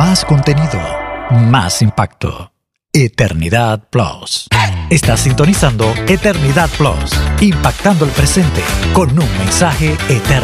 Más contenido, más impacto. Eternidad Plus. Estás sintonizando Eternidad Plus, impactando el presente con un mensaje eterno.